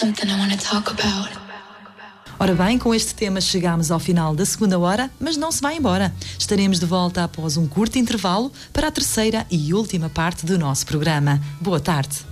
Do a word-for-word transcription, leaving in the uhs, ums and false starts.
something I want to talk about. Ora bem, com este tema chegamos ao final da segunda hora, mas não se vai embora. Estaremos de volta após um curto intervalo para a terceira e última parte do nosso programa. Boa tarde.